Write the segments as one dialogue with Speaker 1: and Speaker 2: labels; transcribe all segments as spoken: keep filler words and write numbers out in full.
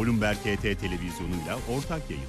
Speaker 1: Bloomberg H T televizyonuyla ortak yayın.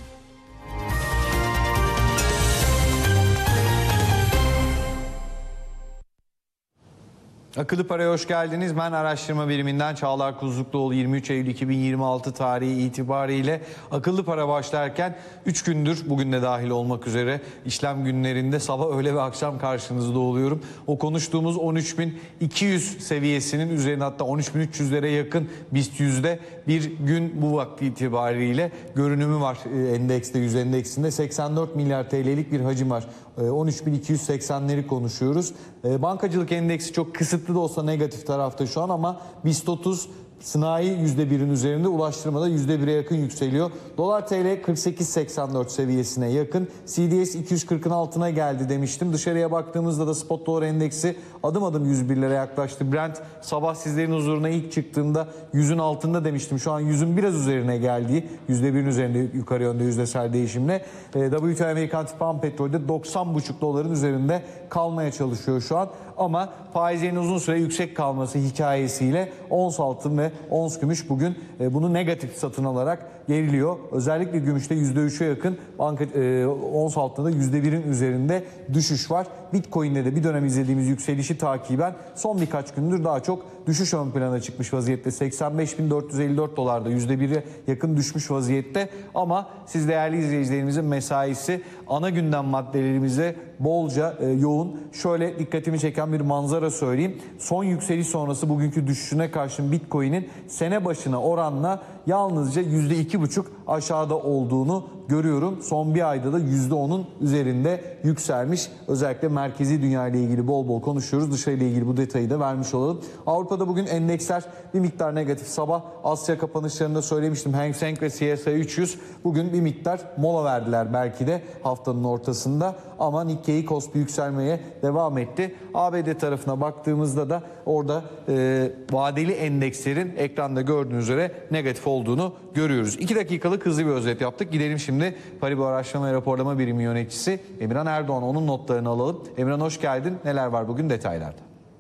Speaker 2: Akıllı Para'ya hoş geldiniz. Ben araştırma biriminden Çağlar Kuzlukluoğlu. yirmi üç Eylül iki bin yirmi altı tarihi itibariyle Akıllı Para başlarken üç gündür, bugün de dahil olmak üzere, işlem günlerinde sabah, öğle ve akşam karşınızda oluyorum. O konuştuğumuz on üç bin iki yüz seviyesinin üzerine, hatta on üç bin üç yüzlere yakın BIST yüzde bir gün bu vakti itibariyle görünümü var endekste, yüz endeksinde. seksen dört milyar T L'lik bir hacim var. on üç bin iki yüz seksenleri konuşuyoruz. Bankacılık endeksi çok kısıtlı da olsa negatif tarafta şu an, ama BIST otuz sanayi yüzde birin üzerinde, ulaştırmada yüzde bire yakın yükseliyor. Dolar T L kırk sekiz seksen dört seviyesine yakın. C D S iki yüz kırkın altına geldi demiştim. Dışarıya baktığımızda da spot dolar endeksi adım adım yüz birlere yaklaştı. Brent sabah sizlerin huzuruna ilk çıktığında yüzün altında demiştim. Şu an yüzün biraz üzerine geldiği, yüzde birin üzerinde yukarı yönde yüzdesel değişimle. W T I Amerikan Tipan Petrol'de doksan buçuk doların üzerinde kalmaya çalışıyor şu an. Ama faizlerin uzun süre yüksek kalması hikayesiyle ons altın ve ons gümüş bugün e, bunu negatif satın alarak geriliyor. Özellikle gümüşte yüzde üçe yakın, banka, e, ons altında yüzde birin üzerinde düşüş var. Bitcoin'de de bir dönem izlediğimiz yükselişi takiben son birkaç gündür daha çok düşüş ön plana çıkmış vaziyette. seksen beş bin dört yüz elli dört dolarda yüzde bire yakın düşmüş vaziyette. Ama siz değerli izleyicilerimizin mesaisi ana gündem maddelerimize bolca e, yoğun. Şöyle dikkatimi çeken bir manzara söyleyeyim. Son yükseliş sonrası bugünkü düşüşüne karşın Bitcoin'in sene başına oranla yalnızca yüzde iki buçuk aşağıda olduğunu görüyorum. Son bir ayda da yüzde onun üzerinde yükselmiş. Özellikle merkezi dünya ile ilgili bol bol konuşuyoruz. Dışarıyla ilgili bu detayı da vermiş olalım. Avrupa'da bugün endeksler bir miktar negatif. Sabah Asya kapanışlarında söylemiştim. Hang Seng ve C S I üç yüz bugün bir miktar mola verdiler belki de haftanın ortasında. Ama Nikkei Kospi yükselmeye devam etti. A B D tarafına baktığımızda da orada e, vadeli endekslerin ekranda gördüğünüz üzere negatif olduğunu görüyoruz. iki dakikalık hızlı bir özet yaptık. Gidelim şimdi Paribas Araştırma ve Raporlama Birimi Yöneticisi Emirhan Erdoğan, onun notlarını alalım. Emirhan hoş geldin. Neler var bugün detaylarda?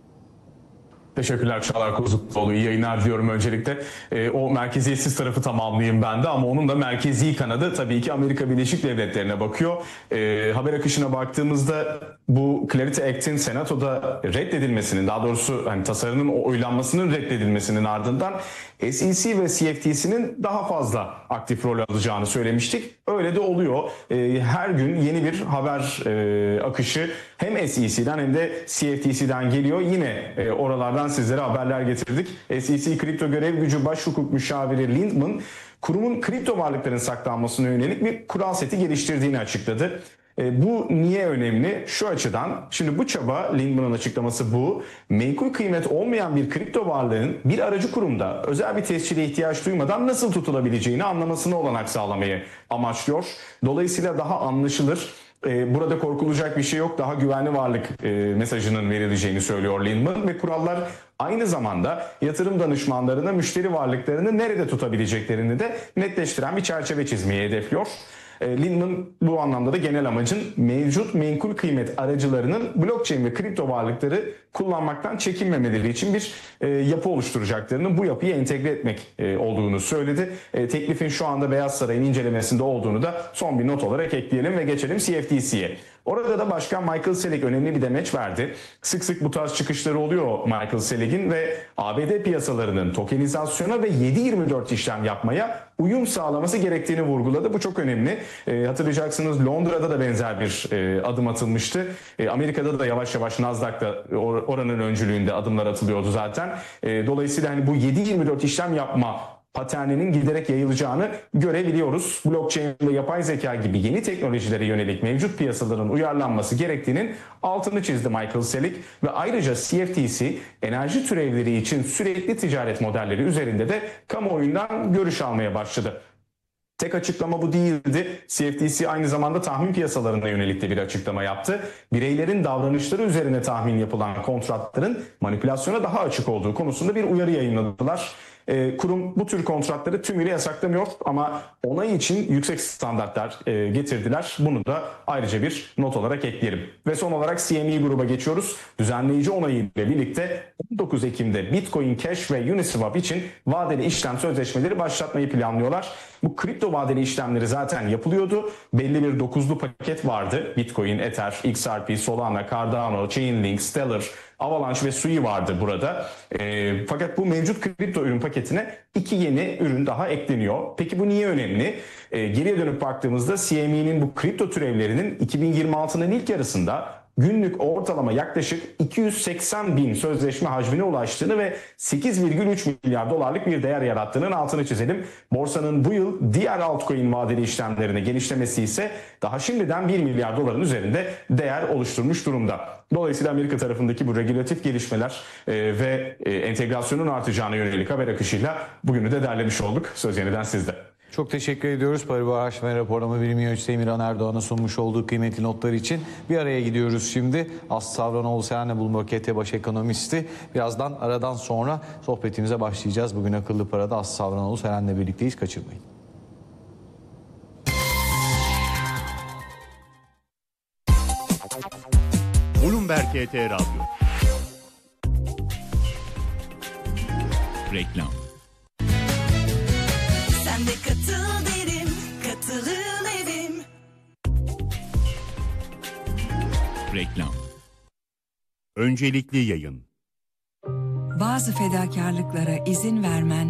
Speaker 3: Teşekkürler Çağlar Kozukluoğlu. İyi yayınlar diyorum öncelikle. E, o merkeziyetsiz tarafı tamamlayayım ben de, ama onun da merkezi kanadı tabii ki Amerika Birleşik Devletleri'ne bakıyor. E, haber akışına baktığımızda bu Clarity Act'in Senato'da reddedilmesinin, daha doğrusu hani tasarının oylanmasının reddedilmesinin ardından S E C ve C F T C'nin daha fazla aktif rol alacağını söylemiştik. Öyle de oluyor. E, her gün yeni bir haber e, akışı hem S E C'den hem de C F T C'den geliyor. Yine e, oralardan sizlere haberler getirdik. S E C Kripto Görev Gücü Baş Hukuk Müşaviri Lindman, kurumun kripto varlıkların saklanmasına yönelik bir kural seti geliştirdiğini açıkladı. E, bu niye önemli? Şu açıdan, şimdi bu çaba, Lindman'ın açıklaması bu. Menkul kıymet olmayan bir kripto varlığın bir aracı kurumda özel bir tescile ihtiyaç duymadan nasıl tutulabileceğini anlamasına olanak sağlamayı amaçlıyor. Dolayısıyla daha anlaşılır, e, burada korkulacak bir şey yok, daha güvenli varlık e, mesajının verileceğini söylüyor Lindman ve kurallar aynı zamanda yatırım danışmanlarına müşteri varlıklarını nerede tutabileceklerini de netleştiren bir çerçeve çizmeyi hedefliyor. Lindman bu anlamda da genel amacın mevcut menkul kıymet aracılarının blockchain ve kripto varlıkları kullanmaktan çekinmemeleri için bir e, yapı oluşturacaklarını, bu yapıyı entegre etmek e, olduğunu söyledi. E, teklifin şu anda Beyaz Saray'ın incelemesinde olduğunu da son bir not olarak ekleyelim ve geçelim C F T C'ye. Orada da Başkan Michael Selig önemli bir demeç verdi. Sık sık bu tarz çıkışları oluyor Michael Selig'in ve A B D piyasalarının tokenizasyona ve yedi yirmi dört işlem yapmaya uyum sağlaması gerektiğini vurguladı. Bu çok önemli. E, hatırlayacaksınız, Londra'da da benzer bir e, adım atılmıştı. E, Amerika'da da yavaş yavaş Nasdaq'ta or oranın öncülüğünde adımlar atılıyordu zaten. E, dolayısıyla hani bu yedi yirmi dört işlem yapma paterninin giderek yayılacağını görebiliyoruz. Blockchain ve yapay zeka gibi yeni teknolojilere yönelik mevcut piyasaların uyarlanması gerektiğinin altını çizdi Michael Selig ve ayrıca C F T C enerji türevleri için sürekli ticaret modelleri üzerinde de kamuoyundan görüş almaya başladı. Tek açıklama bu değildi. C F T C aynı zamanda tahmin piyasalarına yönelik de bir açıklama yaptı. Bireylerin davranışları üzerine tahmin yapılan kontratların manipülasyona daha açık olduğu konusunda bir uyarı yayınladılar. E, kurum bu tür kontratları tümüyle yasaklamıyor ama onay için yüksek standartlar e, getirdiler. Bunu da ayrıca bir not olarak ekleyelim. Ve son olarak C M E gruba geçiyoruz. Düzenleyici onayı ile birlikte on dokuz Ekim'de Bitcoin Cash ve Uniswap için vadeli işlem sözleşmeleri başlatmayı planlıyorlar. Bu kripto vadeli işlemleri zaten yapılıyordu. Belli bir dokuzlu paket vardı. Bitcoin, Ether, X R P, Solana, Cardano, Chainlink, Stellar, Avalanche ve Sui vardı burada. E, fakat bu mevcut kripto ürün paketine iki yeni ürün daha ekleniyor. Peki bu niye önemli? E, geriye dönüp baktığımızda C M E'nin bu kripto türevlerinin iki bin yirmi altının ilk yarısında günlük ortalama yaklaşık iki yüz seksen bin sözleşme hacmine ulaştığını ve sekiz virgül üç milyar dolarlık bir değer yarattığının altını çizelim. Borsanın bu yıl diğer altcoin vadeli işlemlerine genişlemesi ise daha şimdiden bir milyar doların üzerinde değer oluşturmuş durumda. Dolayısıyla Amerika tarafındaki bu regülatif gelişmeler e, ve e, entegrasyonun artacağına yönelik haber akışıyla bugünü de derlemiş olduk. Söz yeniden sizde.
Speaker 2: Çok teşekkür ediyoruz. Paribas Araştırma ve Raporlama Birimi Yöneticisi Emirhan Erdoğan'a sunmuş olduğu kıymetli notlar için. Bir araya gidiyoruz şimdi. Aslı Savranoğlu Seren'le Bloomberg K T Baş Ekonomisti. Birazdan aradan sonra sohbetimize başlayacağız. Bugün Akıllı Para'da Aslı Savranoğlu Seren'le birlikteyiz. Kaçırmayın.
Speaker 1: Bloomberg K T Radyo. Reklam.
Speaker 4: Sen de katıl derim, katılım evim.
Speaker 1: Reklam. Öncelikli yayın.
Speaker 5: Bazı fedakarlıklara izin vermen